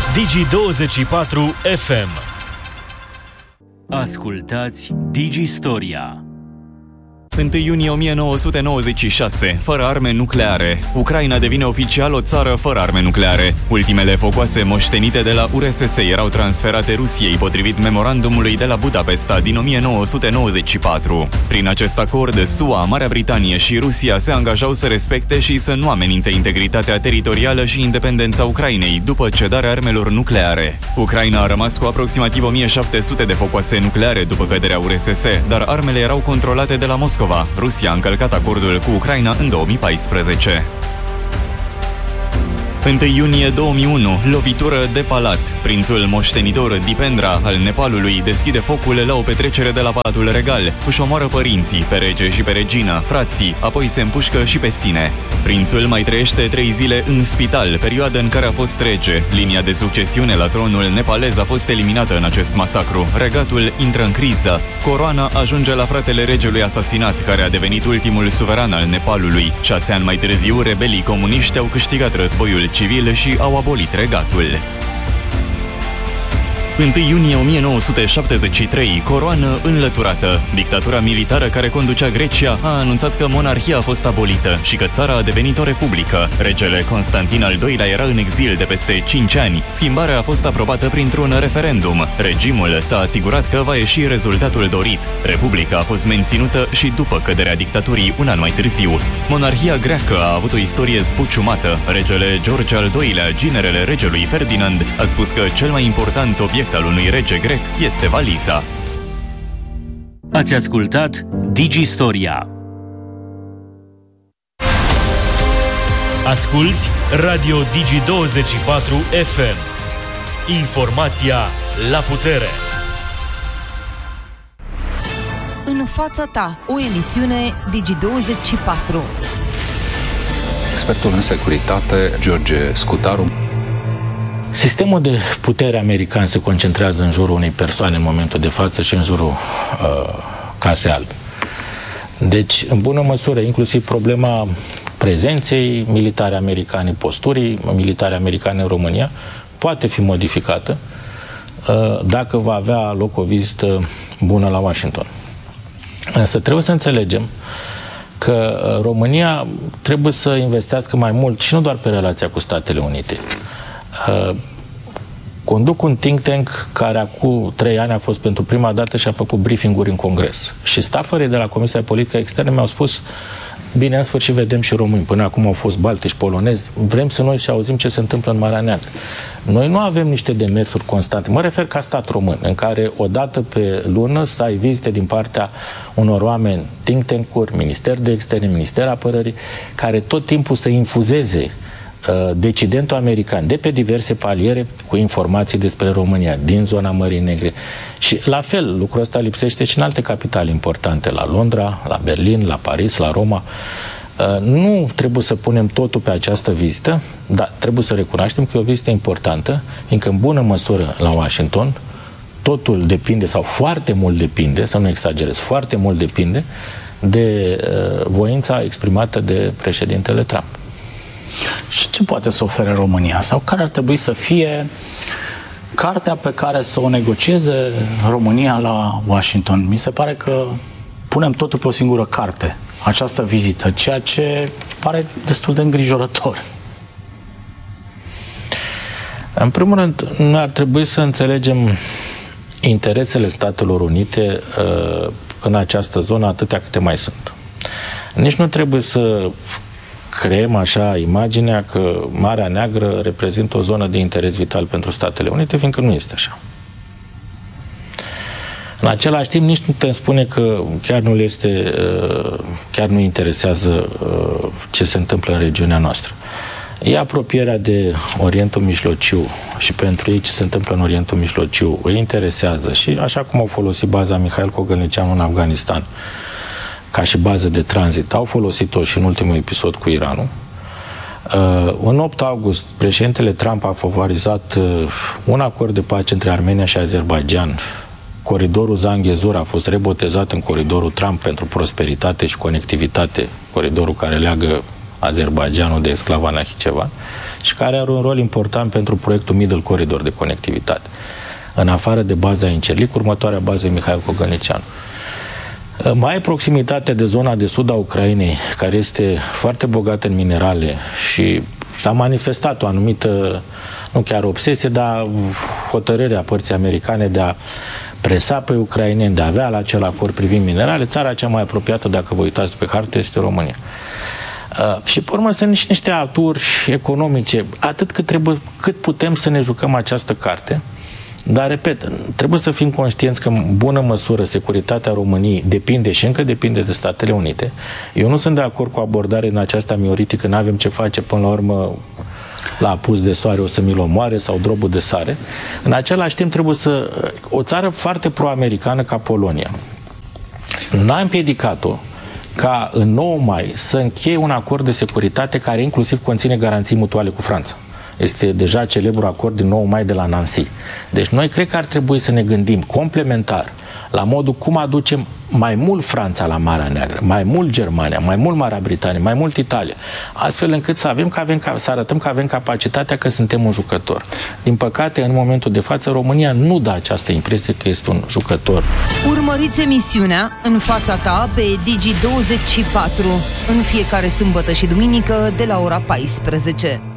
Digi24 FM. Ascultați Digistoria. 1 iunie 1996, fără arme nucleare. Ucraina devine oficial o țară fără arme nucleare. Ultimele focoase moștenite de la URSS erau transferate Rusiei, potrivit memorandumului de la Budapesta din 1994. Prin acest acord, SUA, Marea Britanie și Rusia se angajau să respecte și să nu amenințe integritatea teritorială și independența Ucrainei după cedarea armelor nucleare. Ucraina a rămas cu aproximativ 1700 de focoase nucleare după căderea URSS, dar armele erau controlate de la Moscova. Rusia a încălcat acordul cu Ucraina în 2014. 1 iunie 2001, lovitură de palat. Prințul moștenitor Dipendra al Nepalului deschide focul la o petrecere de la Palatul Regal. Își omoară părinții, pe rege și pe regină, frații, apoi se împușcă și pe sine. Prințul mai trăiește 3 zile în spital, perioadă în care a fost rege. Linia de succesiune la tronul nepalez a fost eliminată în acest masacru. Regatul intră în criză. Coroana ajunge la fratele regelui asasinat, care a devenit ultimul suveran al Nepalului. 6 ani mai târziu, rebelii comuniști au câștigat războiul civil și au abolit regatul. 1 iunie 1973, coroană înlăturată. Dictatura militară care conducea Grecia a anunțat că monarhia a fost abolită și că țara a devenit o republică. Regele Constantin al II-lea era în exil de peste 5 ani. Schimbarea a fost aprobată printr-un referendum. Regimul s-a asigurat că va ieși rezultatul dorit. Republica a fost menținută și după căderea dictaturii un an mai târziu. Monarhia greacă a avut o istorie zbuciumată. Regele George al II-lea, ginerele regelui Ferdinand, a spus că cel mai important obiect al unui rege grec este valiza. Ați ascultat Digistoria. Asculți Radio Digi24 FM. Informația la putere. În fața ta, o emisiune Digi24. Expertul în securitate, George Scutaru. Sistemul de putere american se concentrează în jurul unei persoane în momentul de față și în jurul Casei Albe. Deci, în bună măsură, inclusiv problema prezenței militare americane, posturii militare americane în România, poate fi modificată dacă va avea loc o vizită bună la Washington. Însă trebuie să înțelegem că România trebuie să investească mai mult și nu doar pe relația cu Statele Unite. Conduc un think tank care acum 3 ani a fost pentru prima dată și a făcut briefing-uri în Congres. Și stafării de la Comisia Politică Externă mi-au spus: bine, în sfârșit vedem și români. Până acum au fost baltici, polonezi. Vrem să noi și auzim ce se întâmplă în Marea Neagră. Noi nu avem niște demersuri constante. Mă refer ca stat român, în care o dată pe lună să ai vizite din partea unor oameni, think tank-uri, Minister de Externe, Minister Apărării, care tot timpul să infuzeze decidentul american de pe diverse paliere cu informații despre România din zona Mării Negre. Și la fel, lucrul ăsta lipsește și în alte capitale importante, la Londra, la Berlin, la Paris, la Roma. Nu trebuie să punem totul pe această vizită, dar trebuie să recunoaștem că e o vizită importantă, fiindcă în bună măsură la Washington totul depinde, sau foarte mult depinde, să nu exagerez, foarte mult depinde de voința exprimată de președintele Trump. Și ce poate să ofere România? Sau care ar trebui să fie cartea pe care să o negocieze România la Washington? Mi se pare că punem totul pe o singură carte, această vizită, ceea ce pare destul de îngrijorător. În primul rând, noi ar trebui să înțelegem interesele Statelor Unite în această zonă atâtea câte mai sunt. Nici nu trebuie să creăm așa imaginea că Marea Neagră reprezintă o zonă de interes vital pentru Statele Unite, fiindcă nu este așa. În același timp, nici nu putem spune că chiar nu interesează ce se întâmplă în regiunea noastră. E apropierea de Orientul Mijlociu și pentru ei ce se întâmplă în Orientul Mijlociu îi interesează și așa cum au folosit baza Mihail Cogălnicianu în Afganistan ca și bază de tranzit, au folosit-o și în ultimul episod cu Iranul. În 8 august, președintele Trump a favorizat un acord de pace între Armenia și Azerbaidjan. Coridorul Zangezur a fost rebotezat în coridorul Trump pentru prosperitate și conectivitate, coridorul care leagă Azerbaidjanul, de Esclava Nakhchivan, și care are un rol important pentru proiectul Middle Corridor de conectivitate. În afară de baza Incirlic, următoarea bază e Mihail Cogălnicianu. Mai ai proximitatea de zona de sud a Ucrainei, care este foarte bogată în minerale și s-a manifestat o anumită, nu chiar obsesie, dar hotărârea părții americane de a presa pe ucraineni, de a avea la acel acord privind minerale. Țara cea mai apropiată, dacă vă uitați pe hartă, este România. Și pe urmă sunt niște aturi economice, atât cât putem să ne jucăm această carte. Dar, repet, trebuie să fim conștienți că, în bună măsură, securitatea României depinde și încă depinde de Statele Unite. Eu nu sunt de acord cu abordare în aceasta mioritică, nu avem ce face, până la urmă, la apus de soare o să mi-l omoare sau drobul de sare. În același timp, trebuie să... O țară foarte pro-americană ca Polonia n-a împiedicat-o ca în 9 mai să încheie un acord de securitate care inclusiv conține garanții mutuale cu Franța. Este deja celebrul acord din 9 mai de la Nancy. Deci noi cred că ar trebui să ne gândim complementar la modul cum aducem mai mult Franța la Marea Neagră, mai mult Germania, mai mult Marea Britanie, mai mult Italia, astfel încât să arătăm că avem capacitatea, că suntem un jucător. Din păcate, în momentul de față, România nu dă această impresie că este un jucător. Urmăriți emisiunea În fața ta pe Digi24 în fiecare sâmbătă și duminică de la ora 14.